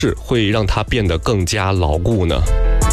是会让它变得更加牢固呢？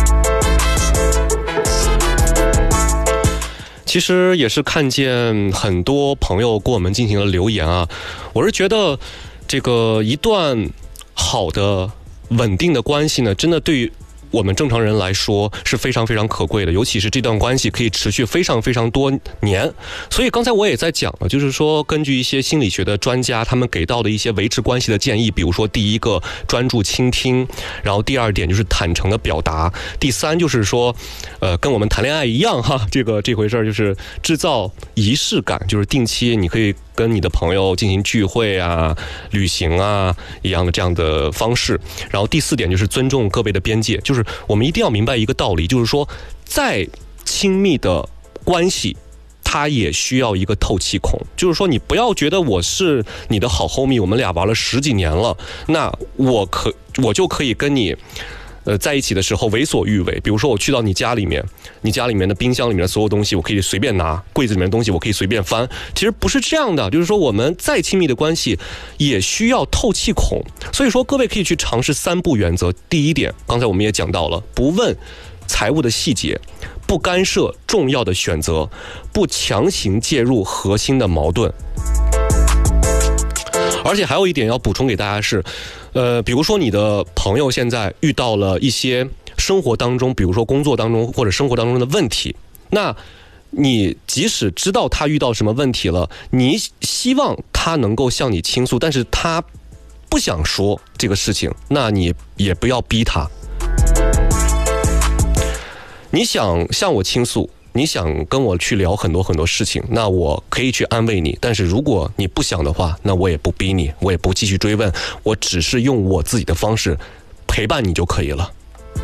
其实也是看见很多朋友给我们进行了留言啊，我是觉得这个一段好的稳定的关系呢，真的对于我们正常人来说是非常非常可贵的，尤其是这段关系可以持续非常非常多年。所以刚才我也在讲了，就是说根据一些心理学的专家他们给到的一些维持关系的建议，比如说第一个专注倾听，然后第二点就是坦诚的表达，第三就是说跟我们谈恋爱一样哈，这回事儿就是制造仪式感，就是定期你可以跟你的朋友进行聚会啊、旅行啊一样的这样的方式。然后第四点就是尊重各位的边界，就是我们一定要明白一个道理，就是说再亲密的关系它也需要一个透气孔，就是说你不要觉得我是你的好 homie， 我们俩玩了10几年了，那我就可以跟你在一起的时候为所欲为。比如说我去到你家里面，你家里面的冰箱里面的所有东西我可以随便拿，柜子里面的东西我可以随便翻，其实不是这样的，就是说我们再亲密的关系也需要透气孔。所以说各位可以去尝试3步原则。第一点，刚才我们也讲到了，不问财务的细节，不干涉重要的选择，不强行介入核心的矛盾。而且还有一点要补充给大家是比如说你的朋友现在遇到了一些生活当中，比如说工作当中或者生活当中的问题，那你即使知道他遇到什么问题了，你希望他能够向你倾诉，但是他不想说这个事情，那你也不要逼他。你想向我倾诉，你想跟我去聊很多很多事情，那我可以去安慰你，但是如果你不想的话，那我也不逼你，我也不继续追问，我只是用我自己的方式陪伴你就可以了。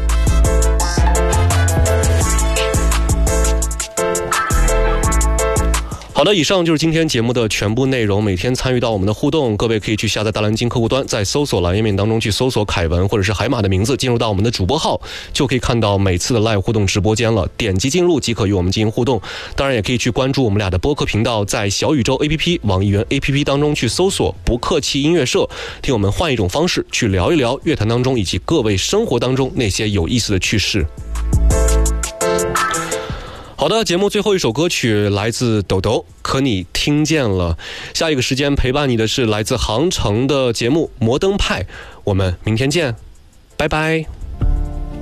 好的，以上就是今天节目的全部内容。每天参与到我们的互动，各位可以去下载大蓝鲸客户端，在搜索栏页面当中去搜索凯文或者是海马的名字，进入到我们的主播号，就可以看到每次的 live 互动直播间了，点击进入即可与我们进行互动。当然也可以去关注我们俩的播客频道，在小宇宙 APP、网易云 APP 当中去搜索不客气音乐社，听我们换一种方式去聊一聊乐坛当中以及各位生活当中那些有意思的趣事。好的，节目最后一首歌曲来自抖抖，可你听见了。下一个时间陪伴你的是来自航程的节目摩登派，我们明天见，拜拜。